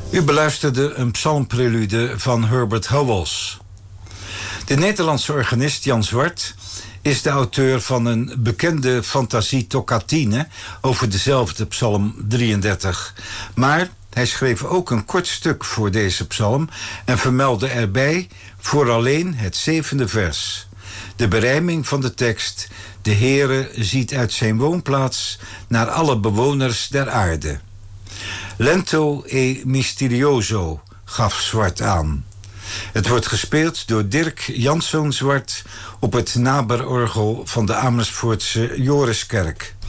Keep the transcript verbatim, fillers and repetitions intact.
U beluisterde een psalmprelude van Herbert Howells. De Nederlandse organist Jan Zwart is de auteur van een bekende fantasie toccatine over dezelfde psalm drieëndertig. Maar hij schreef ook een kort stuk voor deze psalm en vermeldde erbij voor alleen het zevende vers. De berijming van de tekst: de Heere ziet uit zijn woonplaats naar alle bewoners der aarde. Lento e misterioso, gaf Zwart aan. Het wordt gespeeld door Dirk Janszoon Zwart op het naberorgel van de Amersfoortse Joriskerk.